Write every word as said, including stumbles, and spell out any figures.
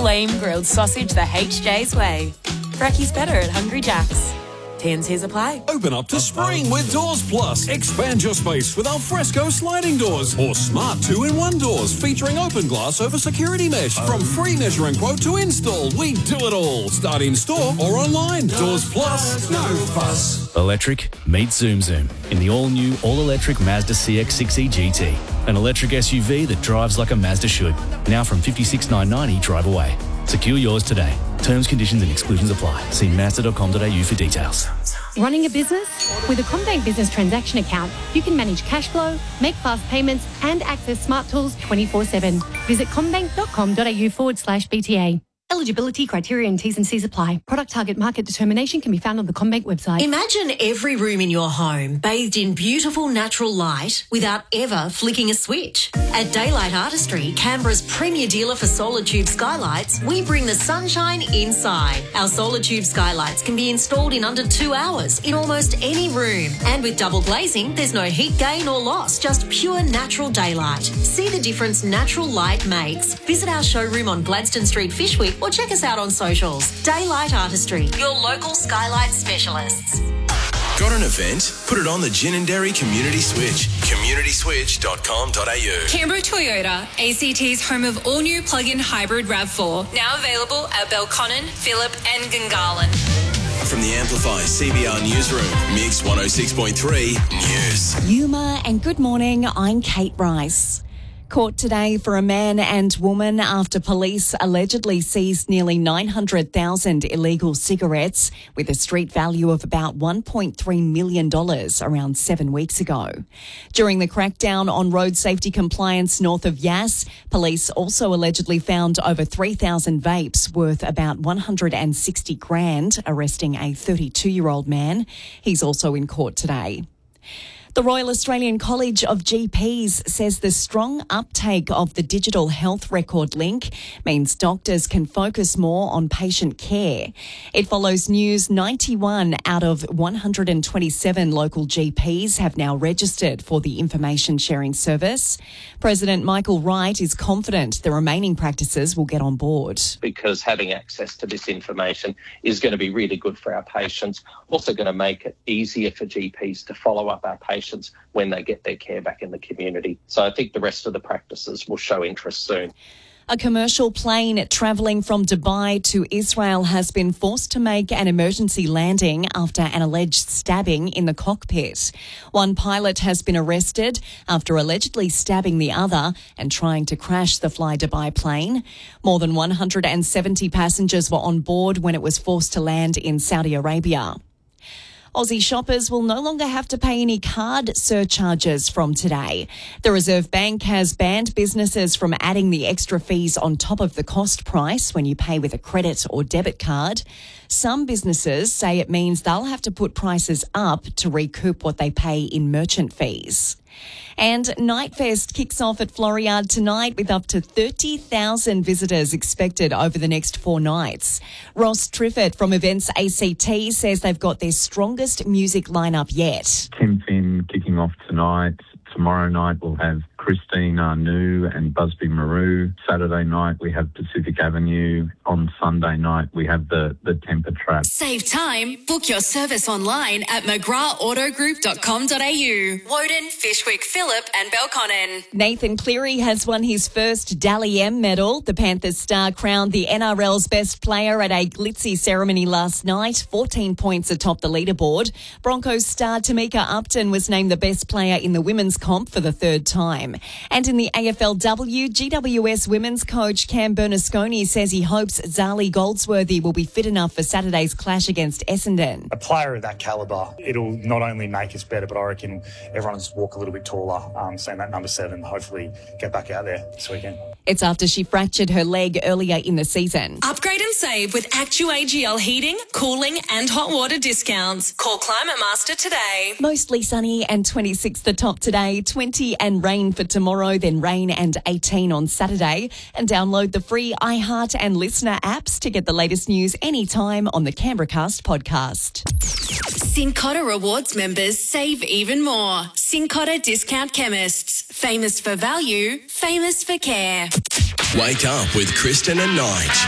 flame grilled sausage the H J's way. Brekkies better at Hungry Jack's. T and C's apply. Open up to spring with Doors Plus. Expand your space with alfresco sliding doors or smart two-in-one doors featuring open glass over security mesh. From free measure and quote to install, we do it all. Start in store or online. Doors Plus, no fuss. Electric, meet Zoom Zoom in the all-new, all-electric Mazda C X six E G T. An electric S U V that drives like a Mazda should. Now from fifty-six thousand nine hundred ninety drive away. Secure yours today. Terms, conditions and exclusions apply. See mazda dot com dot a u for details. Running a business? With a CommBank Business Transaction Account, you can manage cash flow, make fast payments and access smart tools twenty-four seven. Visit commbank dot com dot a u forward slash B T A. Eligibility, criteria and T's and C's apply. Product target market determination can be found on the CommBank website. Imagine every room in your home bathed in beautiful natural light without ever flicking a switch. At Daylight Artistry, Canberra's premier dealer for solar tube skylights, we bring the sunshine inside. Our solar tube skylights can be installed in under two hours in almost any room. And with double glazing, there's no heat gain or loss, just pure natural daylight. See the difference natural light makes. Visit our showroom on Gladstone Street, Fyshwick, or check us out on socials. Daylight Artistry, your local skylight specialists. Got an event? Put it on the Ginninderry Community Switch. community switch dot com dot a u. Canberra Toyota, A C T's home of all-new plug-in hybrid RAV four. Now available at Belconnen, Phillip and Gungahlin. From the Amplify C B R Newsroom, Mix one oh six point three News. Yuma and good morning, I'm Kate Rice. Court today for a man and woman after police allegedly seized nearly nine hundred thousand illegal cigarettes with a street value of about one point three million dollars around seven weeks ago. During the crackdown on road safety compliance north of Yass, police also allegedly found over three thousand vapes worth about one hundred sixty grand, arresting a thirty-two-year-old man. He's also in court today. The Royal Australian College of G Ps says the strong uptake of the digital health record link means doctors can focus more on patient care. It follows news ninety-one out of one hundred twenty-seven local G Ps have now registered for the information sharing service. President Michael Wright is confident the remaining practices will get on board. Because having access to this information is going to be really good for our patients, also going to make it easier for G Ps to follow up our patients when they get their care back in the community. So I think the rest of the practices will show interest soon. A commercial plane travelling from Dubai to Israel has been forced to make an emergency landing after an alleged stabbing in the cockpit. One pilot has been arrested after allegedly stabbing the other and trying to crash the Fly Dubai plane. More than one hundred seventy passengers were on board when it was forced to land in Saudi Arabia. Aussie shoppers will no longer have to pay any card surcharges from today. The Reserve Bank has banned businesses from adding the extra fees on top of the cost price when you pay with a credit or debit card. Some businesses say it means they'll have to put prices up to recoup what they pay in merchant fees. And Nightfest kicks off at Floriade tonight with up to thirty thousand visitors expected over the next four nights. Ross Triffett from Events A C T says they've got their strongest music lineup yet. Tim Finn kicking off tonight. Tomorrow night we'll have Christine Arnoux and Busby Maru. Saturday night we have Pacific Avenue. On Sunday night we have the, the Temper Trap. Save time. Book your service online at mcgrath auto group dot com dot a u. Woden, Fyshwick, Phillip and Belconnen. Nathan Cleary has won his first Dally M medal. The Panthers star crowned the N R L's best player at a glitzy ceremony last night. fourteen points atop the leaderboard. Broncos star Tamika Upton was named the best player in the women's comp for the third time. And in the A F L W, G W S women's coach Cam Bernasconi says he hopes Zali Goldsworthy will be fit enough for Saturday's clash against Essendon. A player of that calibre, it'll not only make us better, but I reckon everyone will just walk a little bit taller, um, saying that number seven, hopefully get back out there this weekend. It's after she fractured her leg earlier in the season. Upgrade and save with Actu A G L heating, cooling and hot water discounts. Call Climate Master today. Mostly sunny and twenty-six the top today, twenty and rain for tomorrow, then rain and eighteen on Saturday. And download the free iHeart and Listener apps to get the latest news anytime on the Canberracast podcast. Cincotta Rewards members save even more. Cincotta Discount Chemists. Famous for value, famous for care. Wake up with Kristen and Nige.